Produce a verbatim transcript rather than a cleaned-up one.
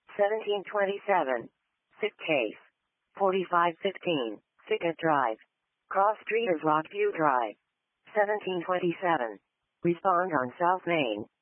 seventeen twenty-seven. Sick case. forty-five fifteen. Thicket Drive. Cross Street is Rockview Drive. seventeen twenty-seven. Respond on South Main.